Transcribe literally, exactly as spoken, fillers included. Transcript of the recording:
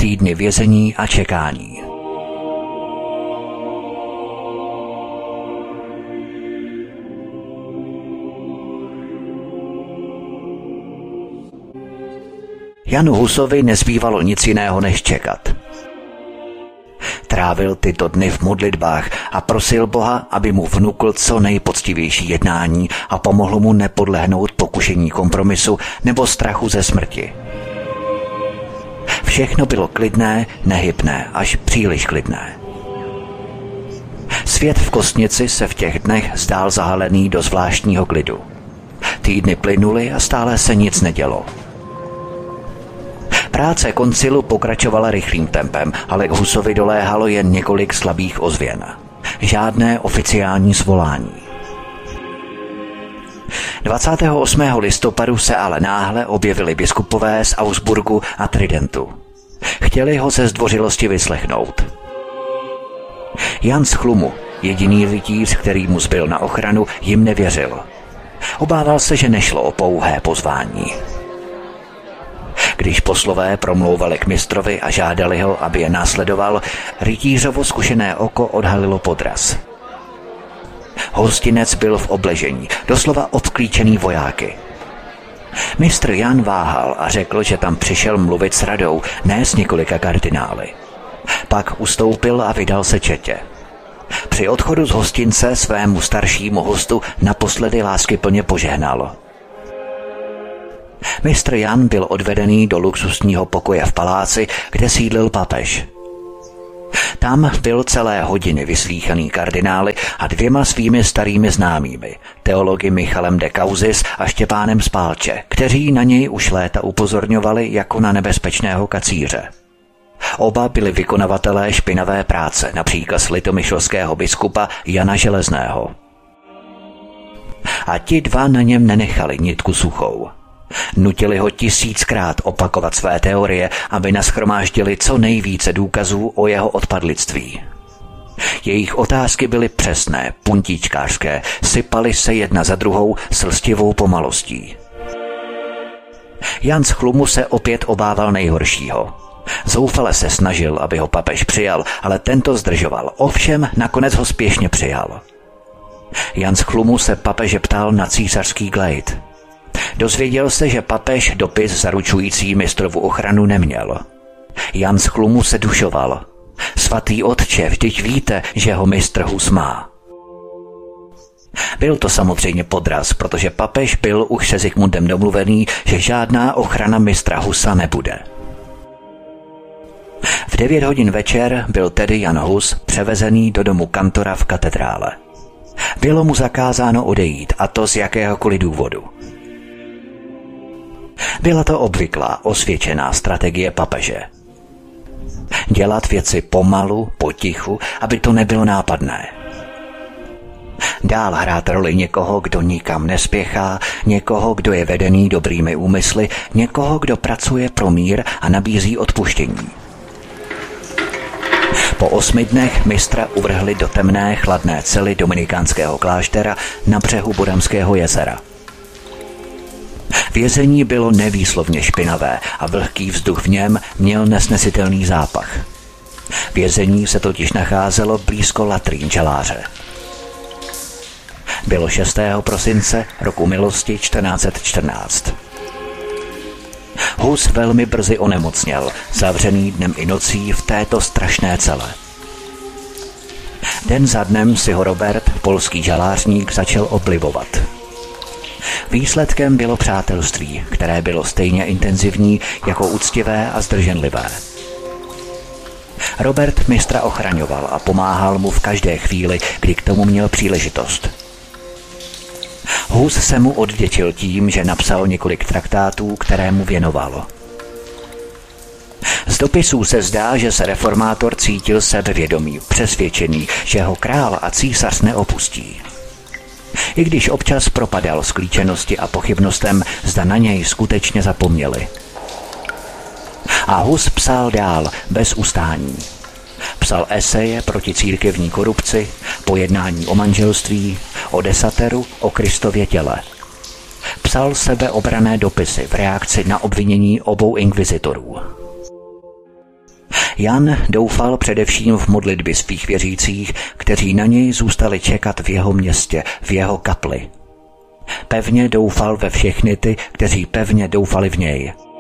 týdny vězení a čekání. Janu Husovi nezbývalo nic jiného než čekat. Trávil tyto dny v modlitbách a prosil Boha, aby mu vnukl co nejpoctivější jednání a pomohl mu nepodlehnout pokušení kompromisu nebo strachu ze smrti. Všechno bylo klidné, nehybné, až příliš klidné. Svět v Kostnici se v těch dnech zdál zahalený do zvláštního klidu. Týdny plynuly a stále se nic nedělo. Práce koncilu pokračovala rychlým tempem, ale k Husovi doléhalo jen několik slabých ozvěn. Žádné oficiální svolání. dvacátého osmého listopadu se ale náhle objevili biskupové z Augsburgu a Tridentu. Chtěli ho ze zdvořilosti vyslechnout. Jan z Chlumu, jediný rytíř, který mu zbyl na ochranu, jim nevěřil. Obával se, že nešlo o pouhé pozvání. Když poslové promlouvali k mistrovi a žádali ho, aby je následoval, rytířovo zkušené oko odhalilo podraz. Hostinec byl v obležení, doslova obklíčený vojáky. Mistr Jan váhal a řekl, že tam přišel mluvit s radou, ne s několika kardinály. Pak ustoupil a vydal se četě. Při odchodu z hostince svému staršímu hostu naposledy láskyplně požehnal. Mistr Jan byl odvedený do luxusního pokoje v paláci, kde sídlil papež. Tam byl celé hodiny vyslýchaný kardinály a dvěma svými starými známými, teology Michalem de Cauzis a Štěpánem z Pálče, kteří na něj už léta upozorňovali jako na nebezpečného kacíře. Oba byli vykonavatelé špinavé práce, například litomyšlského biskupa Jana Železného. A ti dva na něm nenechali nitku suchou. Nutili ho tisíckrát opakovat své teorie, aby nashromáždili co nejvíce důkazů o jeho odpadlictví. Jejich otázky byly přesné, puntíčkářské, sypaly se jedna za druhou s lstivou pomalostí. Jan z Chlumu se opět obával nejhoršího. Zoufale se snažil, aby ho papež přijal, ale tento zdržoval, ovšem nakonec ho spěšně přijal. Jan z Chlumu se papeže ptal na císařský glejt. Dozvěděl se, že papež dopis zaručující mistrovu ochranu neměl. Jan z Chlumu se dušoval. Svatý otče, vždyť víte, že ho mistr Hus má. Byl to samozřejmě podraz, protože papež byl už se Zikmundem domluvený, že žádná ochrana mistra Husa nebude. V devět hodin večer byl tedy Jan Hus převezený do domu kantora v katedrále. Bylo mu zakázáno odejít, a to z jakéhokoliv důvodu. Byla to obvyklá, osvědčená strategie papeže. Dělat věci pomalu, potichu, aby to nebylo nápadné. Dál hrát roli někoho, kdo nikam nespěchá, někoho, kdo je vedený dobrými úmysly, někoho, kdo pracuje pro mír a nabízí odpuštění. Po osmi dnech mistra uvrhli do temné, chladné cely dominikánského kláštera na břehu Bodamského jezera. Vězení bylo nevýslovně špinavé a vlhký vzduch v něm měl nesnesitelný zápach. Vězení se totiž nacházelo blízko latrín žaláře. Bylo šestého prosince roku milosti čtrnáct set čtrnáct. Hus velmi brzy onemocněl, zavřený dnem i nocí v této strašné cele. Den za dnem si ho Robert, polský žalářník, začal oblibovat. Výsledkem bylo přátelství, které bylo stejně intenzivní jako úctivé a zdrženlivé. Robert mistra ochraňoval a pomáhal mu v každé chvíli, kdy k tomu měl příležitost. Hus se mu odděčil tím, že napsal několik traktátů, které mu věnoval. Z dopisů se zdá, že se reformátor cítil sebevědomý, přesvědčený, že ho král a císař neopustí. I když občas propadal sklíčenosti a pochybnostem, zda na něj skutečně zapomněli. A Hus psal dál, bez ustání. Psal eseje proti církevní korupci, pojednání o manželství, o desateru, o Kristově těle. Psal sebeobranné dopisy v reakci na obvinění obou inkvizitorů. Jan doufal především v modlitby svých věřících, kteří na něj zůstali čekat v jeho městě, v jeho kapli. Pevně doufal ve všechny ty, kteří pevně doufali v něj.